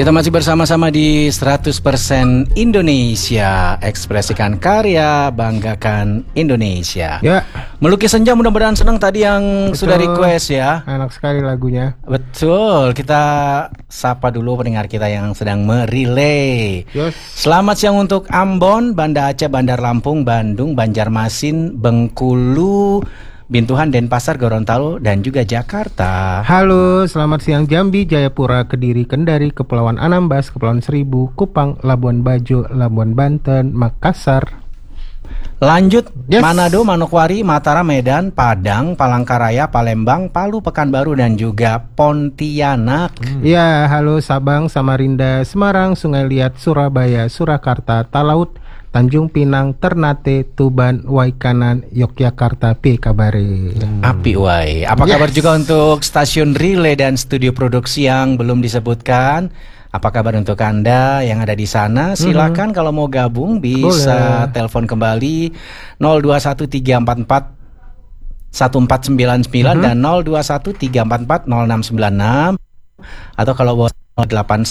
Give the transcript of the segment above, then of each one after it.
Kita masih bersama-sama di 100% Indonesia. Ekspresikan karya, banggakan Indonesia. Ya. Melukis Senja, mudah-mudahan senang tadi yang Betul. sudah request ya. Enak sekali lagunya. Betul, kita sapa dulu pendengar kita yang sedang merelay. Yes. Selamat siang untuk Ambon, Banda Aceh, Bandar Lampung, Bandung, Banjarmasin, Bengkulu, Bintuhan, Denpasar, Gorontalo, dan juga Jakarta. Halo, selamat siang Jambi, Jayapura, Kediri, Kendari, Kepulauan Anambas, Kepulauan Seribu, Kupang, Labuan Bajo, Labuan Banten, Makassar. Lanjut, Yes. Manado, Manokwari, Mataram, Medan, Padang, Palangkaraya, Palembang, Palu, Pekanbaru, dan juga Pontianak. Ya, halo Sabang, Samarinda, Semarang, Sungai Liat, Surabaya, Surakarta, Talaut, Tanjung Pinang, Ternate, Tuban, Waikanan, Yogyakarta, P kabare. Api wai. Apa kabar juga untuk stasiun relay dan studio produksi yang belum disebutkan? Apa kabar untuk Anda yang ada di sana? Silakan kalau mau gabung bisa telepon kembali 021344 1499 dan 0213440696, atau kalau WhatsApp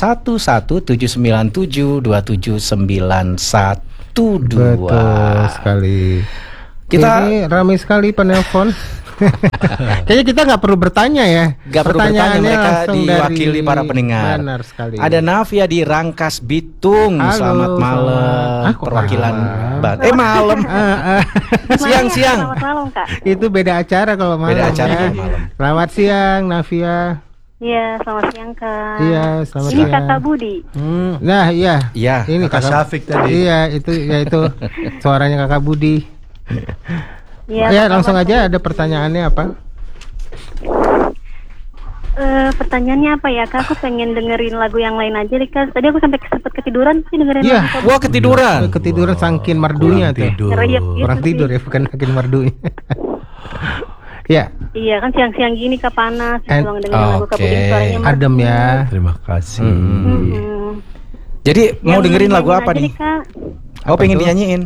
811-797-2791. Betul sekali. Ini ramai sekali penelpon. Kayaknya kita nggak perlu bertanya ya. Nggak perlu bertanya, mereka diwakili dari para pendengar. Benar sekali. Ada Navia di Rangkas Bitung. Halo, Selamat malam. Perwakilan malam. Siang-siang. Selamat malam, Kak. Itu beda acara kalau malam. Beda acara ya. kalau malam. Selamat siang Navia. Iya, selamat siang, Kak. Iya, selamat Ini siang. Kakak Budi. Nah, iya. Iya. Ini Kakak Syafiq tadi. Iya, itu suaranya Kakak Budi. Iya, Ya, Kakak langsung Budi. aja, ada pertanyaannya apa? Pertanyaannya apa ya, Kak? Aku pengen dengerin lagu yang lain aja nih, Kak. Tadi aku sampai sempat ketiduran sih dengerin Iya. lagu Kak Wah, ketiduran. Ketiduran sangkin merdunya tuh. Tidur. Ngeriak gitu Orang sih. tidur ya, bukan makin merdunya. Ya, Iya, kan siang-siang gini, Kak, panas. And- Pulang dengerin lagu Kak Budi, Oke. suaranya merdu. adem ya. Terima kasih. Mm-mm. Jadi mau Yang dengerin lagu nyanyiin apa aja nih? Kak. Oh, pengen tuh? dinyanyiin.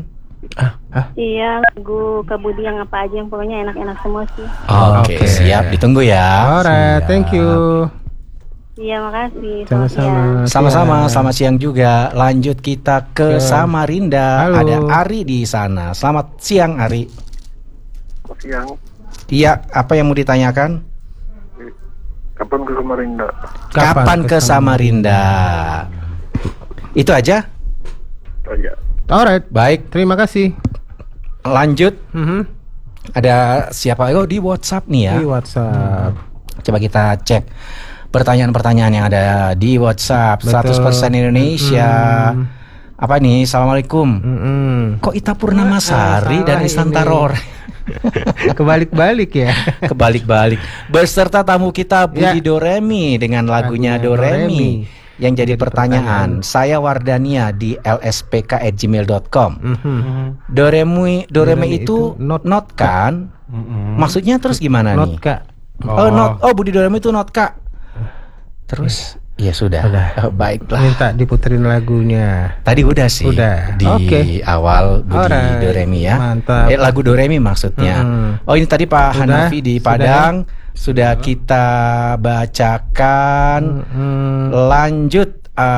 Iya, lagu Kak Budi yang apa aja yang pokoknya enak-enak semua sih. Oke, Oke. siap. Ditunggu ya. Alright, thank you. Iya, makasih. Selamat Sama-sama. siang. Sama-sama, Siang. selamat siang juga. Lanjut kita ke Samarinda. Halo. Ada Ari di sana. Selamat siang, Ari. Siang, Iya, apa yang mau ditanyakan? kapan ke Samarinda? Kapan ke Samarinda? Itu aja? Aja. Alright, Baik, terima kasih. lanjut. Mhm. Ada siapa? Oh, di WhatsApp nih ya. Di WhatsApp. Coba kita cek pertanyaan-pertanyaan yang ada di WhatsApp. Betul. 100% Indonesia. Apa nih? Assalamualaikum. Mm-mm. Kok Ita Purnamasari dan salah Istantaror? Kebalik-balik ya. Kebalik-balik. Beserta tamu kita Budi Ya. Doremi dengan lagunya Doremi. Yang jadi pertanyaan, saya Wardania di lspk@gmail.com. Doremi itu not kan? Maksudnya terus gimana Not nih? Kak. Oh, not. Oh, Budi Doremi itu not Kak. Terus ya sudah. Oh, baiklah. Minta diputerin lagunya. Tadi udah sih. Udah. Di Oke. awal Budi Alright. Doremi ya. Mantap. Lagu Doremi maksudnya. Oh, ini tadi Pak Sudah? Hanafi di Sudah Padang sudah kita bacakan. Lanjut.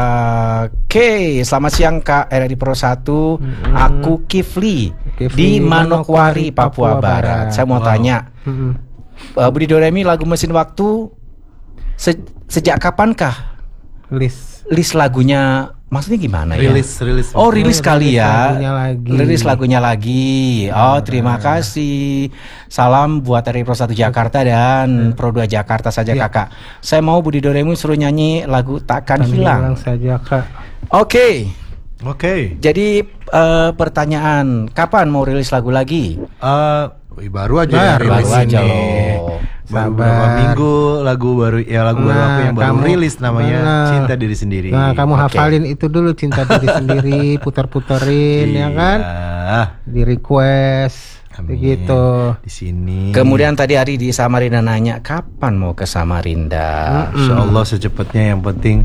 Oke, selamat siang Kak RRI Pro 1. Aku Kifli di Manokwari, Papua Barat. Saya mau tanya, Budi Doremi lagu Mesin Waktu sejak kapankah list lagunya? Maksudnya gimana ya? Rilis. Oh, rilis kali ya. Rilis lagunya Rilis lagunya lagi. lagi. Oh, terima kasih. Salam buat RRI Pro 1 Jakarta dan Pro 2 Jakarta saja Kakak. Saya mau Budi Doremi suruh nyanyi lagu Takkan Hilang. Saja Kak. Oke. Jadi Pertanyaan, kapan mau rilis lagu lagi? baru aja Baru rilis aja ini. loh. Baru beberapa minggu lagu baru aku yang baru rilis namanya Cinta Diri Sendiri. Nah, kamu hafalin itu dulu, Cinta Diri Sendiri, putar-puterin ya kan? Di request. Begitu. Di sini. Kemudian tadi Ari di Samarinda nanya kapan mau ke Samarinda. Insyaallah secepatnya, yang penting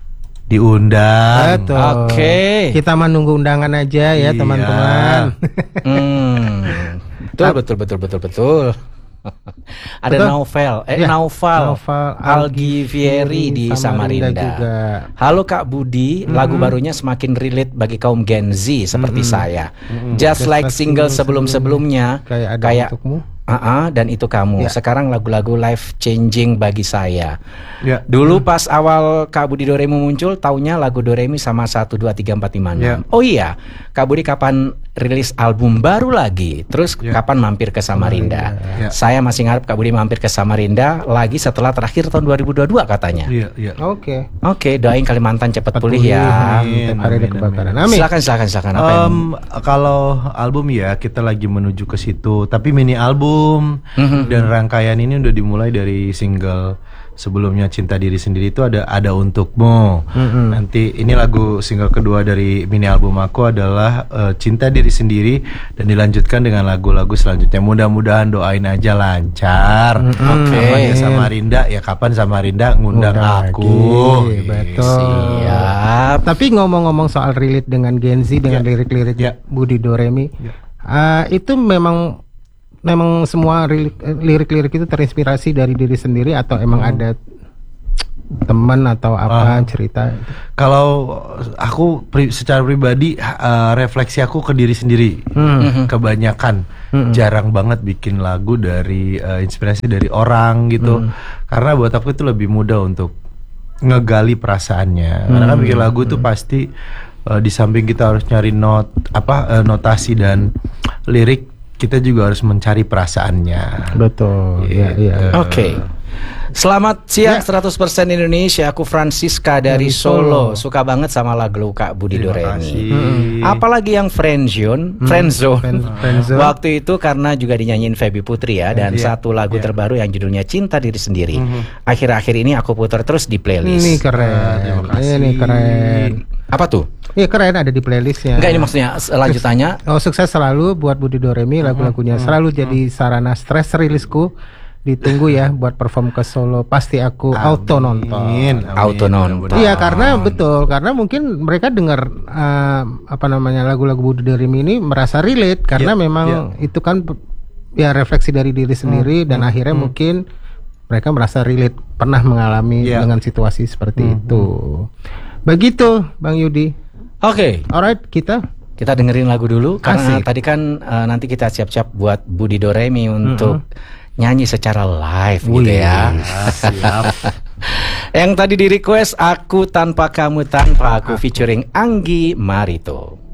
diundang. Betul. Oke. Kita menunggu undangan aja ya, Iya. teman-teman. Betul. Ada Betul? Naufal, Ya, Naufal Algivieri Algivieri di Samarinda Samarinda. juga. Halo Kak Budi, lagu barunya semakin relate bagi kaum Gen Z seperti saya. Just like single sebelum-sebelumnya, Kayak ada kayak untukmu. dan itu kamu. Ya. Sekarang lagu-lagu life changing bagi saya. Ya. Dulu pas awal Kak Budi Doremi muncul, taunya lagu Doremi sama 1, 2, 3, 4, 5, 6. Ya. Oh iya, Kak Budi kapan rilis album baru lagi? Terus Ya. kapan mampir ke Samarinda? Ya. Saya masih ngarep Kak Budi mampir ke Samarinda lagi setelah terakhir tahun 2022 katanya. Iya, iya. Oke. Oke, doain Kalimantan cepat pulih Pulih. ya. Tiap hari ada Amin, kebakaran. amin. Amin. Silakan. Apa yang Kalau album ya kita lagi menuju ke situ. Tapi mini album dan rangkaian ini udah dimulai dari single sebelumnya Cinta Diri Sendiri itu ada Untukmu. Nanti ini lagu single kedua dari mini album aku adalah Cinta Diri Sendiri dan dilanjutkan dengan lagu-lagu selanjutnya. Mudah-mudahan doain aja lancar. Oke. Kapan ya Samarinda ya kapan Samarinda ngundang aku. lagi. Gitu. Betul. Siap. Tapi ngomong-ngomong soal relate dengan Gen Z dengan lirik-lirik Ya. Budi Doremi, itu memang semua lirik-lirik itu terinspirasi dari diri sendiri atau emang ada teman atau apa cerita? Kalau aku secara pribadi refleksi aku ke diri sendiri. Kebanyakan jarang banget bikin lagu dari inspirasi dari orang gitu. Karena buat aku itu lebih mudah untuk ngegali perasaannya. Karena kan bikin lagu tuh pasti di samping kita harus nyari notasi dan lirik, kita juga harus mencari perasaannya. Betul. Iya. Oke. Selamat siang 100% Indonesia. Aku Francisca dari Solo. Suka banget sama lagu Kak Budi Terima Doremi. kasih. Apalagi yang Friendzone. Friendzone. Waktu itu karena juga dinyanyiin Feby Putri ya. Dan satu lagu terbaru yang judulnya Cinta Diri Sendiri. Akhir-akhir ini aku putar terus di playlist. Ini keren. Terima kasih. Ini keren. Apa tuh? Iya keren, ada di playlistnya. Enggak, ini maksudnya lanjutannya. Sukses selalu buat Budi Doremi, lagu-lagunya selalu jadi sarana stres rilisku. Ditunggu ya buat perform ke Solo, pasti aku auto nonton. Amin. Auto nonton. Iya karena karena mungkin mereka dengar lagu-lagu Budi Doremi ini merasa relate karena memang itu kan ya refleksi dari diri sendiri dan akhirnya mungkin mereka merasa relate, pernah mengalami dengan situasi seperti itu. Begitu Bang Yudi. Oke. Alright, kita dengerin lagu dulu karena Asik. tadi kan nanti kita siap-siap buat Budi Doremi untuk nyanyi secara live gitu ya. Siap. Yang tadi di request Aku Tanpa Kamu Tanpa Aku featuring Anggi Marito.